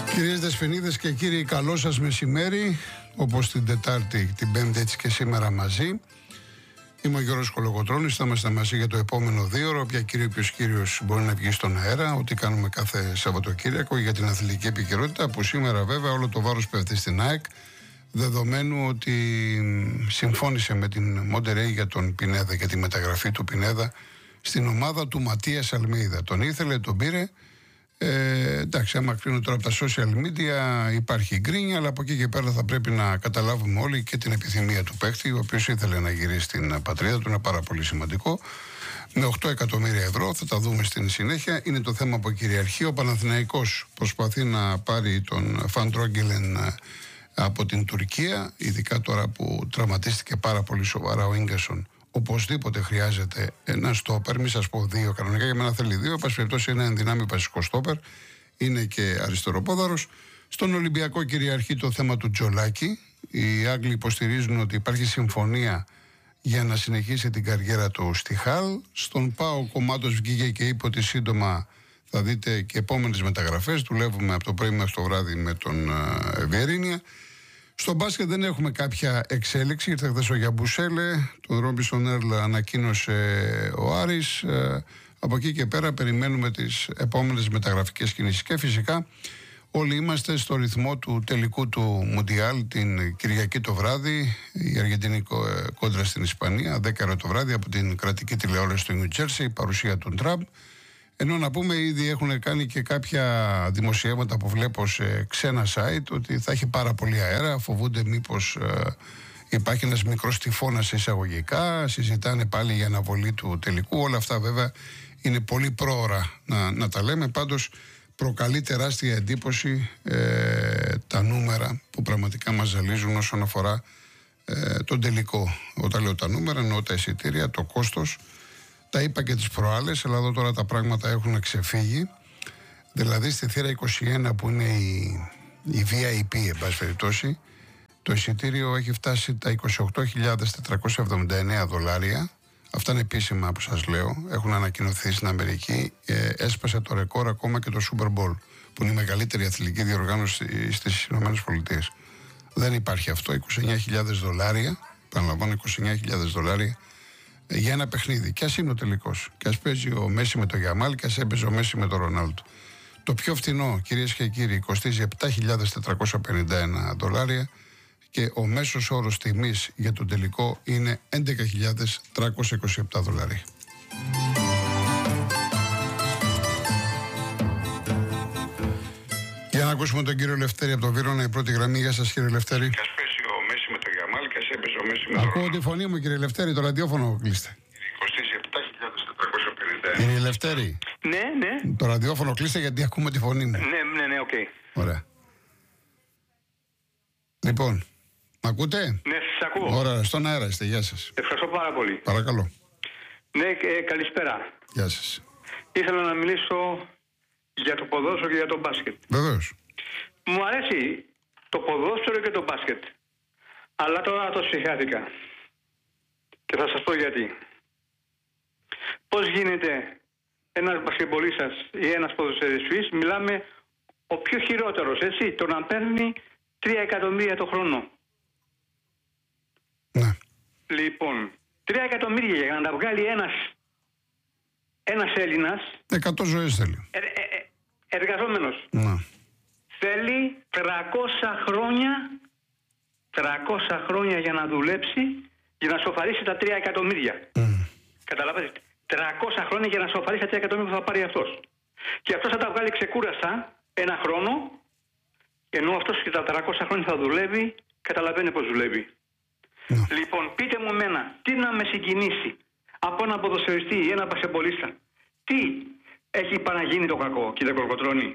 Κυρίες Δεσποινίδες και κύριοι, καλό σας μεσημέρι. Όπως την Τετάρτη, την Πέμπτη, έτσι και σήμερα μαζί. Είμαι ο Γιώργος Κολοκοτρώνης, θα είμαστε μαζί για το επόμενο 2ωρο. Όποια κύριο και ποιος κύριος μπορεί να βγει στον αέρα, ό,τι κάνουμε κάθε Σαββατοκύριακο για την αθλητική επικαιρότητα, που σήμερα βέβαια όλο το βάρος πέφτει στην ΑΕΚ, δεδομένου ότι συμφώνησε με την Monterrey για τον Πινέδα, για τη μεταγραφή του Πινέδα στην ομάδα του Ματίας Αλμέιδα. Τον ήθελε, τον πήρε. Εντάξει, άμα κρίνω τώρα από τα social media υπάρχει γκρίνια, αλλά από εκεί και πέρα θα πρέπει να καταλάβουμε όλοι και την επιθυμία του παίκτη, ο οποίος ήθελε να γυρίσει στην πατρίδα του, είναι πάρα πολύ σημαντικό. Με 8 εκατομμύρια ευρώ, θα τα δούμε στην συνέχεια. Είναι το θέμα που κυριαρχεί. Ο Παναθηναϊκός προσπαθεί να πάρει τον Φαν Τρόγκελεν από την Τουρκία, ειδικά τώρα που τραυματίστηκε πάρα πολύ σοβαρά ο Ίγκασον. Οπωσδήποτε χρειάζεται ένα στόπερ, μη σας πω δύο κανονικά, για μένα θέλει δύο. Πάση περιπτώσει, είναι ενδυνάμει βασικό στόπερ, είναι και αριστεροπόδαρος. Στον Ολυμπιακό κυριαρχεί το θέμα του Τζολάκη. Οι Άγγλοι υποστηρίζουν ότι υπάρχει συμφωνία για να συνεχίσει την καριέρα του στη Χαλ. Στον ΠΑΟΚ ο Μάτος βγήκε και είπε ότι σύντομα θα δείτε και επόμενες μεταγραφές. Δουλεύουμε από το πρωί μέχρι το βράδυ με τον Βιερίνια. Στο μπάσκετ δεν έχουμε κάποια εξέλιξη. Ήρθε χθες ο Γιαμπουσέλε, τον Ρόμπινσον Έρλ ανακοίνωσε ο Άρης. Από εκεί και πέρα περιμένουμε τις επόμενες μεταγραφικές κινήσεις. Και φυσικά όλοι είμαστε στο ρυθμό του τελικού του Μουντιάλ την Κυριακή το βράδυ. Η Αργεντινή κόντρα στην Ισπανία, 10 το βράδυ από την κρατική τηλεόραση του Νιου Τζέρσι, η παρουσία του Τραμπ. Ενώ να πούμε, ήδη έχουν κάνει και κάποια δημοσιεύματα που βλέπω σε ξένα site ότι θα έχει πάρα πολύ αέρα. Φοβούνται μήπως υπάρχει ένας μικρός τυφώνας εισαγωγικά. Συζητάνε πάλι για αναβολή του τελικού. Όλα αυτά βέβαια είναι πολύ πρόωρα να τα λέμε. Πάντως προκαλεί τεράστια εντύπωση τα νούμερα που πραγματικά μας ζαλίζουν όσον αφορά τον τελικό. Όταν λέω τα νούμερα, εννοώ τα εισιτήρια, το κόστος. Τα είπα και τις προάλλες, αλλά εδώ τώρα τα πράγματα έχουν ξεφύγει. Δηλαδή στη θύρα 21 που είναι η VIP, εν πάση περιπτώσει, το εισιτήριο έχει φτάσει τα $28.479. Αυτά είναι επίσημα που σας λέω. Έχουν ανακοινωθεί στην Αμερική. Έσπασε το ρεκόρ ακόμα και το Super Bowl, που είναι η μεγαλύτερη αθλητική διοργάνωση στις ΗΠΑ. Δεν υπάρχει αυτό. $29.000. Παραλαμβάνω, $29.000 για ένα παιχνίδι. Και ας είναι ο τελικός. Και ας παίζει ο Μέση με τον Γιαμάλ και ας έπαιζε ο Μέση με τον Ρονάλντο. Το πιο φθηνό, κυρίες και κύριοι, κοστίζει $7.451 και ο μέσος όρος τιμής για τον τελικό είναι $11.327. Για να ακούσουμε τον κύριο Λευτέρη από το Βύρωνα, η πρώτη γραμμή. Γεια σας, κύριε Λευτέρη. Ακούω τη φωνή μου, κύριε Λευτέρη, το ραδιόφωνο κλείστε. Κοστίζει $7.451. Κύριε Λευτέρη. Ναι. Το ραδιόφωνο κλείστε γιατί ακούμε τη φωνή μου. Ναι, οκ. Ωραία. Λοιπόν, μ' ακούτε? Ναι, σας ακούω. Ωραία, στον αέρα είστε, γεια σας. Ευχαριστώ πάρα πολύ. Παρακαλώ. Ναι, καλησπέρα. Γεια σας. Ήθελα να μιλήσω για το ποδόσφαιρο και για το μπάσκετ. Βεβαίως. Μου αρέσει το ποδόσφαιρο και το μπάσκετ. Αλλά τώρα το συγχάθηκα. Και θα σας πω γιατί. Πώς γίνεται ένας μπασκετμπολίστας ή ένας ποδοσφαιριστής, μιλάμε ο πιο χειρότερος, έτσι, το να παίρνει 3 εκατομμύρια το χρόνο. Ναι. Λοιπόν, 3 εκατομμύρια για να τα βγάλει ένας Έλληνας. 100 ζωές θέλει. Εργαζόμενος. Ναι. Θέλει 300 χρόνια για να δουλέψει, για να σοφαρίσει τα 3 εκατομμύρια. Καταλαβαίνετε. 300 χρόνια για να σοφαρίσει τα 3 εκατομμύρια που θα πάρει αυτός. Και αυτός θα τα βγάλει ξεκούραστα ένα χρόνο, ενώ αυτός και τα 300 χρόνια θα δουλεύει, καταλαβαίνει πώς δουλεύει. Λοιπόν, πείτε μου εμένα, τι να με συγκινήσει από ένα ποδοσφαιριστή ή ένα μπασκετμπολίστα? Τι έχει παραγίνει το κακό, κύριε Κολοκοτρώνη?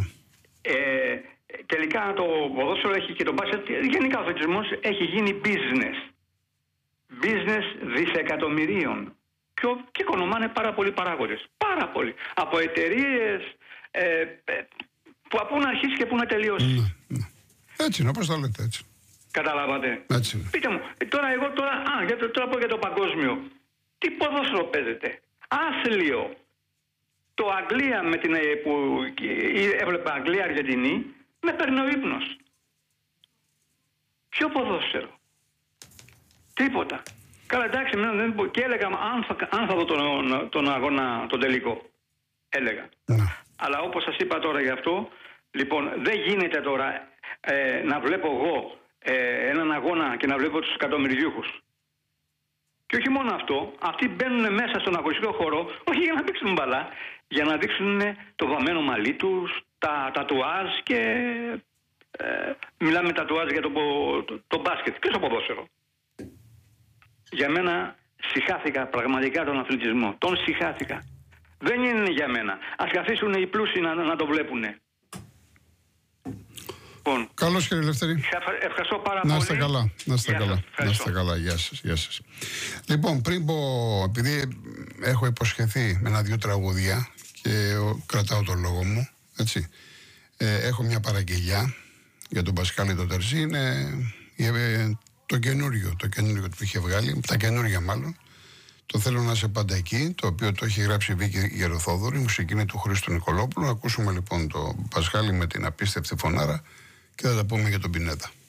Τελικά το ποδόσφαιρο έχει και το μπάσκετ, γενικά ο αθλητισμός έχει γίνει business. Business δισεκατομμυρίων. Και οικονομάνε πάρα πολλοί παράγοντες. Πάρα πολλοί. Από εταιρείες που από πού να αρχίσει και πού να τελειώσει. Έτσι είναι, όπως το λέτε, έτσι. Καταλάβατε. Έτσι είναι. Πείτε μου, τώρα πω για το παγκόσμιο. Τι ποδόσφαιρο παίζετε? Άθλιο. Το Αγγλία που έβλεπα Αγγλία-Αργεντινή, Με παίρνει ο ύπνος. Ποιο ποδόσφαιρο. Τίποτα. Καλά, εντάξει, και έλεγα αν θα δω τον αγώνα, τον τελικό. Έλεγα. Αλλά όπως σας είπα τώρα γι' αυτό, λοιπόν, δεν γίνεται τώρα να βλέπω εγώ έναν αγώνα και να βλέπω τους εκατομμυριούχους. Και όχι μόνο αυτό, αυτοί μπαίνουν μέσα στον αγωνιστικό χώρο, όχι για να δείξουν μπαλά, για να δείξουν το βαμμένο μαλλί τους, τα τατουάζ και μιλάμε τατουάζ για το μπάσκετ και στο ποδόσφαιρο. Για μένα συχάθηκα πραγματικά τον αθλητισμό. Τον συχάθηκα. Δεν είναι για μένα. Ας καθίσουν οι πλούσιοι να το βλέπουνε. Λοιπόν, καλώς, κύριε Λευτέρη. Ευχαριστώ πάρα πολύ. Να είστε καλά. Να είστε καλά. Να είστε καλά. Γεια σας. Γεια σας. Λοιπόν, πριν πω, επειδή έχω υποσχεθεί με 1-2 τραγούδια και κρατάω τον λόγο μου, έτσι, έχω μια παραγγελιά για τον Πασχάλη τον Τερζή. Είναι το καινούριο που είχε βγάλει, τα καινούρια μάλλον. Το θέλω να είσαι πάντα εκεί, το οποίο το έχει γράψει η Βίκη Γεροθόδωρη, η μουσική είναι του Χρήστου Νικολόπουλου. Ακούσουμε λοιπόν τον Πασχάλη με την απίστευτη φωνάρα και θα τα πούμε για τον Πινέδα.